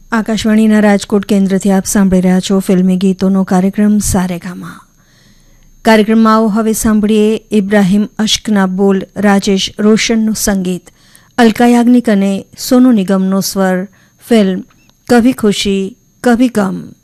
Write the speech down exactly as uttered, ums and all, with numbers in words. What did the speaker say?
આકાશવાણીના રાજકોટ કેન્દ્રથી આપ સાંભળી રહ્યા છો ફિલ્મી ગીતોનો કાર્યક્રમ સારેગામા. કાર્યક્રમમાં આવો હવે સાંભળીએ ઇબ્રાહિમ અશ્કના બોલ, રાજેશ રોશનનું સંગીત, અલકા યાજ્ઞિક અને સોનુ નિગમનો સ્વર. ફિલ્મ કભી ખુશી કભી ગમ.